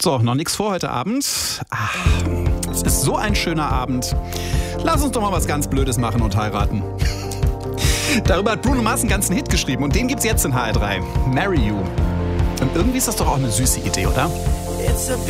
So, noch nichts vor heute Abend. Es ist so ein schöner Abend. Lass uns doch mal was ganz Blödes machen und heiraten. Darüber hat Bruno Mars einen ganzen Hit geschrieben und den gibt's jetzt in HR3. Marry You. Und irgendwie ist das doch auch eine süße Idee, oder?